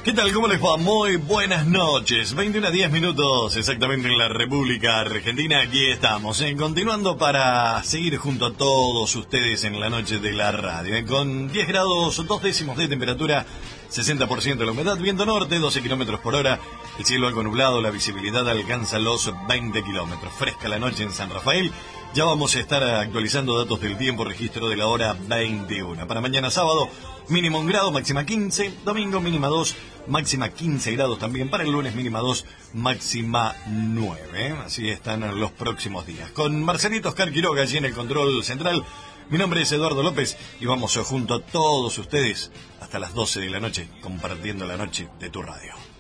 ¿Qué tal? ¿Cómo les va? Muy buenas noches. 21:10 exactamente en la República Argentina. Aquí estamos, continuando para seguir junto a todos ustedes en la noche de la radio. Con 10 grados 2 décimos de temperatura, 60% de la humedad, viento norte, 12 kilómetros por hora, el cielo algo nublado, la visibilidad alcanza los 20 kilómetros. Fresca la noche en San Rafael. Ya vamos a estar actualizando datos del tiempo, registro de la hora 21. Para mañana sábado, mínimo 1 grado, máxima 15. Domingo, mínima 2, máxima 15 grados también. Para el lunes, mínima 2, máxima 9. Así están los próximos días. Con Marcelito Oscar Quiroga allí en el control central. Mi nombre es Eduardo López y vamos junto a todos ustedes hasta las 12 de la noche, compartiendo la noche de tu radio.